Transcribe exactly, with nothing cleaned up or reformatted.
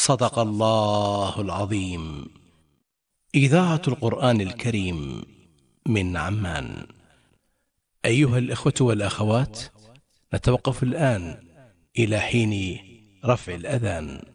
صدق الله العظيم. إذاعة القرآن الكريم من عمان. أيها الإخوة والأخوات، نتوقف الآن إلى حين رفع الأذان.